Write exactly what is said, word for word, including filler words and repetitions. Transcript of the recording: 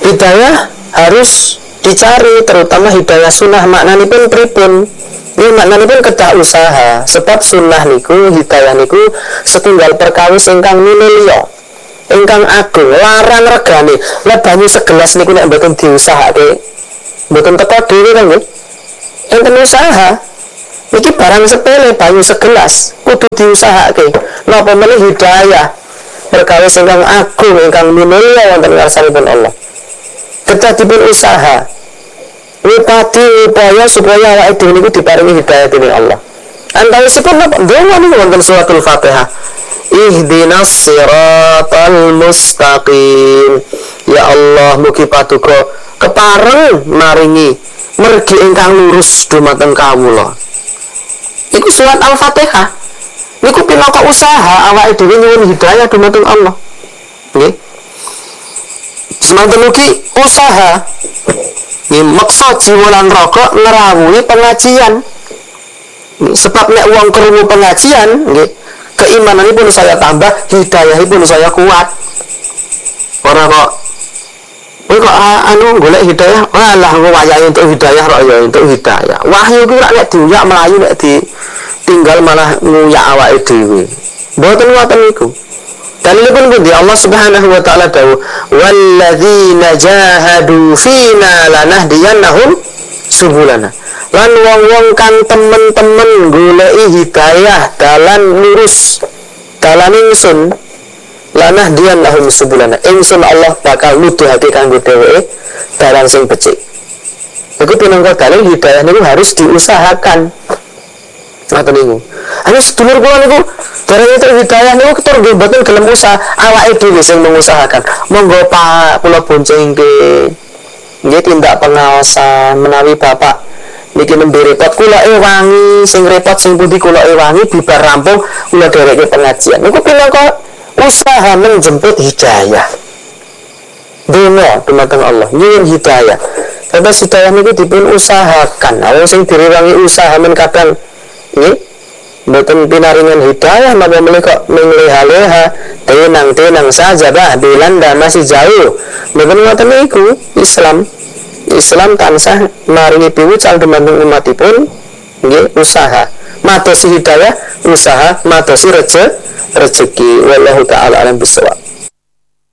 hidayah harus dicari, terutama hidayah sunnah. Maknanipun pripun? Ini maknanipun kedah usaha, sebab sunnah niku, hidayah niku setunggal perkawis ingkang minulya, ingkang agung, larang regane. Lah banyu segelas niku nek mboten diusahake, mboten teko dhewe kan nggih. Enten usaha. Iki barang sepele, banyu segelas kudu diusahake. Napa meneh hidayah perkawis ingkang agung, ingkang minulya wonten ngarsanipun Allah. Kedah dipun usaha, wipati upaya supaya awake dhewe niku diparingi hidayah dening Allah. Antawisipun napa? Donga niku wonten suratul Fatihah. Ihdinas siratal mustaqim. Ya Allah, mugi paduka kepareng maringi mergi ingkang lurus dumateng kawula. Iku surat Al-Fatihah. Niku pinaka usaha awake dhewe nyuwun hidayah dumateng Allah. Nggih. Semanten ugi usaha nggih meksa jiwa lan raga ngrawuhi pengajian. Sebab nek wong krungu pengajian nggih, keimananipun saya tambah, hidayahipun saya kuat. Ora kok kowe kok anu golek hidayah, walah engko wayahe untuk hidayah kok ya untuk hidayah. Wahyu ku nek diuyak melayu nek ditinggal malah nguyak awake dhewe. Mboten ngoten niku. Dalilipun pundi? Allah Subhanahu wa taala dawuh, "Walladzina jahadu fina lanahdiyannahum subulana." Lan wong-wong kang temen-temen goleki hidayah dalan lurus, dalan ingsun, lanahdiyannahum subulana. Ingsun Allah bakal nuduhake kanggo dheweke dalan sing becik. Iku pinangka dalil hidayah niku harus diusahakan. Ngoten niku. Anu sedulur kula niku dereng itu hidayah niku ketur nggih mboten gelem usaha, awake dhewe sing mengusahakan. Monggo Pak kula boncengke. Nggih tindak pengawasan menawi Bapak niki nembe repot kula e wangi, sing repot sing pundi kula e wangi bibar rampung kula dereke pengajian. Niku pinangka usaha menjemput hidayah. Donga dumateng Allah nyuwun hidayah. Terus hidayah niku dipun usahakan. Wong sing direwangi usaha men kadang nggih mboten pinaringan hidayah napa meneh kok mengleha-leha tenang-tenang saja bah Belanda masih jauh. Mboten ngoten niku. Islam Islam tansah maringi piwucal dumateng umatipun nggih usaha. Madosi hidayah usaha, madosi reje rezeki. Wallahu taala alam bisawab.